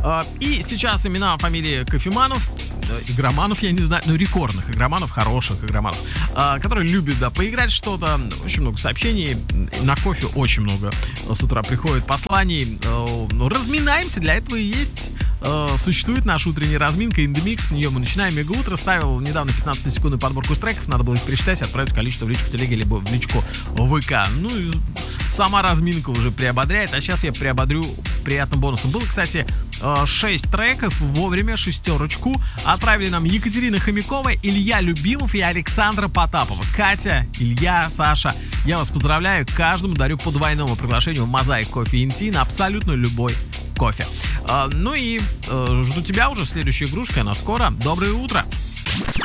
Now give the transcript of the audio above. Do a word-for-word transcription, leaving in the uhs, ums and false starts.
А, И сейчас имена, фамилии кофеманов, э, игроманов, я не знаю, ну, рекордных игроманов, хороших игроманов, а, которые любят, да, поиграть что-то. Очень много сообщений. На кофе очень много с утра приходит посланий. Э, Ну, разминаемся, для этого и есть. э, Существует наша утренняя разминка In The Mix. С нее мы начинаем. Мега утро. Ставил недавно пятнадцатисекундную подборку с треков. Надо было их пересчитать и отправить количество в личку телеги либо в личку ВК. Ну и сама разминка уже приободряет. А сейчас я приободрю приятным бонусом. Было, кстати, шесть треков вовремя, шестерочку. Отправили нам Екатерина Хомякова, Илья Любимов и Александра Потапова. Катя, Илья, Саша, я вас поздравляю. Каждому дарю по двойному приглашению в Мозаик Кофе эн ти на абсолютно любой кофе. А, ну и э, жду тебя уже в следующей игрушке. Она скоро. Доброе утро.